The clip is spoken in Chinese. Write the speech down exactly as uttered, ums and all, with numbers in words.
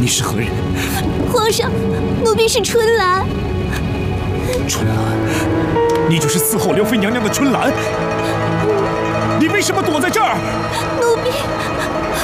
你是何人？ 皇上，奴婢是春兰。 春兰，你就是伺候刘妃娘娘的春兰？你为什么躲在这儿？ 奴婢。